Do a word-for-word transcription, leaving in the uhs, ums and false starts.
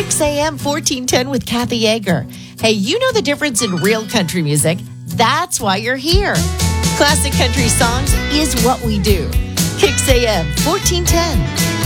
Kicks A M fourteen ten with Kathy Yeager. Hey, you know the difference in real country music. That's why you're here. Classic country songs is what we do. Kicks A M fourteen ten.